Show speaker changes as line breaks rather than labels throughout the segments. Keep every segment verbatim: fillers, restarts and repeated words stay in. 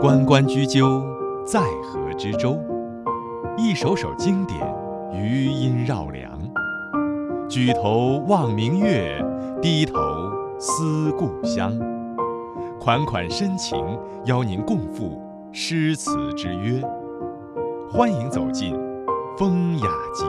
关关雎鸠，在河之洲。一首首经典，余音绕梁。举头望明月，低头思故乡。款款深情，邀您共赴诗词之约。欢迎走进风雅集。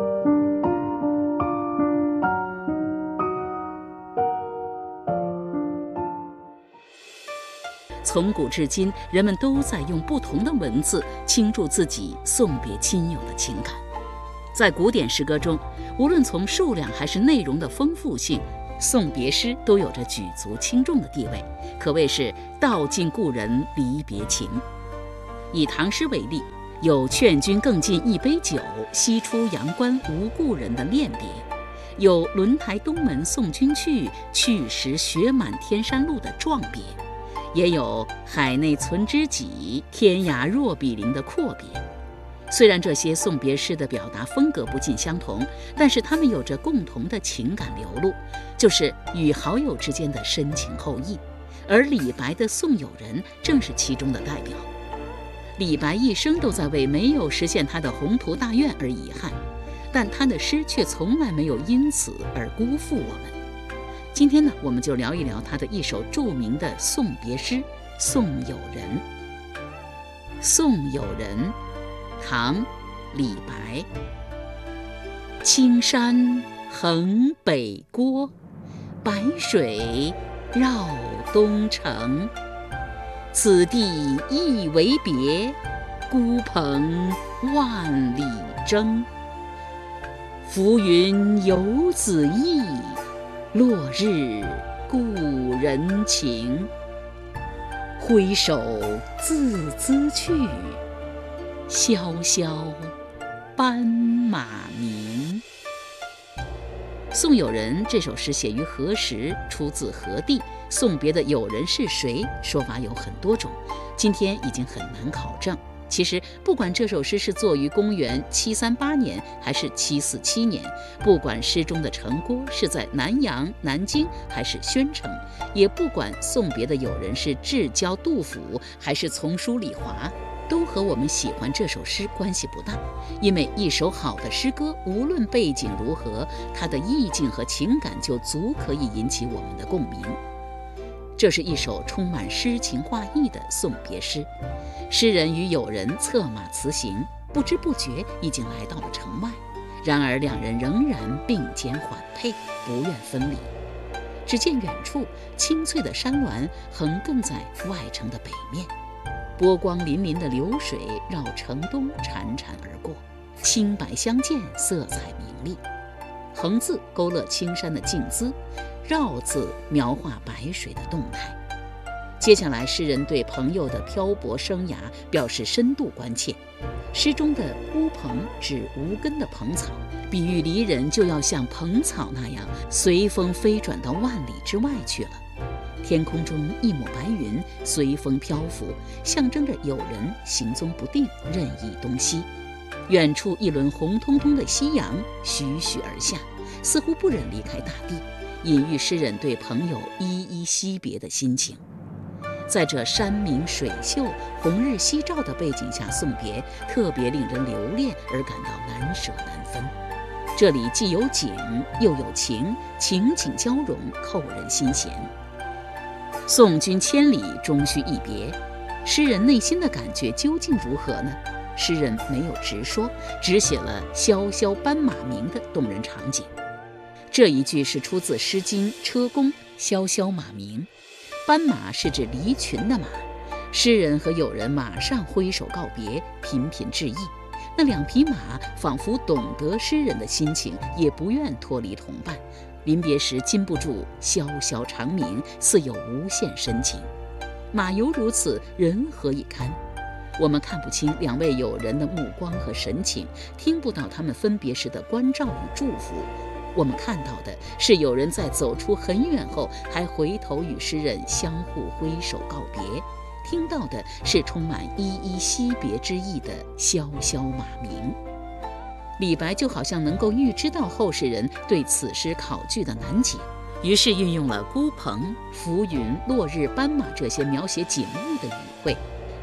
从古至今，人们都在用不同的文字倾注自己送别亲友的情感。在古典诗歌中，无论从数量还是内容的丰富性，送别诗都有着举足轻重的地位，可谓是道尽故人离别情。以唐诗为例，有劝君更尽一杯酒，西出阳关无故人的恋别，有轮台东门送君去，去时雪满天山路的壮别，也有海内存知己，天涯若比邻的阔别。虽然这些送别诗的表达风格不尽相同，但是它们有着共同的情感流露，就是与好友之间的深情厚谊。而李白的《送友人》正是其中的代表。李白一生都在为没有实现他的宏图大愿而遗憾，但他的诗却从来没有因此而辜负我们。今天呢，我们就聊一聊他的一首著名的送别诗《送友人》。《送友人》，唐·李白。青山横北郭，白水绕东城。此地一为别，孤蓬万里征。浮云游子意，落日故人情。挥手自兹去，萧萧斑马鸣。《送友人》这首诗写于何时，出自何地，送别的友人是谁，说法有很多种，今天已经很难考证。其实不管这首诗是作于公元七三八年还是七四七年，不管诗中的城郭是在南阳、南京还是宣城，也不管送别的友人是至交杜甫还是丛书李华，都和我们喜欢这首诗关系不大。因为一首好的诗歌，无论背景如何，它的意境和情感就足可以引起我们的共鸣。这是一首充满诗情画意的送别诗。诗人与友人策马辞行，不知不觉已经来到了城外，然而两人仍然并肩缓配，不愿分离。只见远处青翠的山峦横亘在外城的北面，波光粼粼的流水绕城东潺潺而过，青白相间，色彩明丽。横字勾勒青山的静姿，绕字描画白水的动态。接下来，诗人对朋友的漂泊生涯表示深度关切。诗中的孤蓬指无根的蓬草，比喻离人就要像蓬草那样随风飞转到万里之外去了。天空中一抹白云随风漂浮，象征着友人行踪不定，任意东西。远处一轮红彤彤的夕阳徐徐而下，似乎不忍离开大地，隐喻诗人对朋友依依惜别的心情。在这山明水秀、红日夕照的背景下送别，特别令人留恋而感到难舍难分。这里既有景又有情，情景交融，扣人心弦。送君千里，终须一别。诗人内心的感觉究竟如何呢？诗人没有直说，只写了萧萧斑马鸣的动人场景。这一句是出自《诗经·车公·萧萧马鸣》。斑马是指离群的马，诗人和友人马上挥手告别，频频致意。那两匹马仿佛懂得诗人的心情，也不愿脱离同伴，临别时禁不住萧萧长鸣，似有无限深情。马犹如此，人何以堪？我们看不清两位友人的目光和神情，听不到他们分别时的关照与祝福。我们看到的是友人在走出很远后，还回头与诗人相互挥手告别，听到的是充满依依惜别之意的萧萧马鸣。李白就好像能够预知到后世人对此诗考据的难解，于是运用了孤蓬、浮云、落日、斑马这些描写景物的语汇，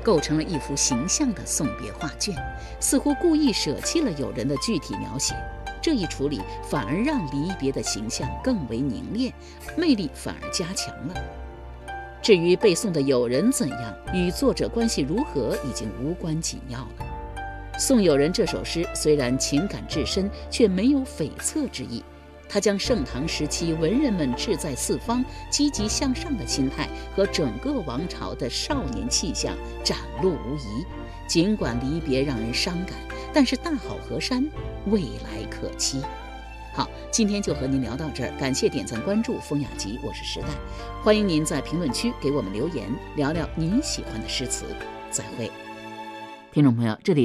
构成了一幅形象的送别画卷，似乎故意舍弃了友人的具体描写。这一处理反而让离别的形象更为凝练，魅力反而加强了。至于被送的友人怎样，与作者关系如何已经无关紧要了。《送友人》这首诗虽然情感至深，却没有悱恻之意。他将盛唐时期文人们志在四方、积极向上的心态和整个王朝的少年气象展露无遗。尽管离别让人伤感，但是大好河山，未来可期。好，今天就和您聊到这儿，感谢点赞关注风雅集，我是时代，欢迎您在评论区给我们留言，聊聊您喜欢的诗词。再会，听众朋友，这里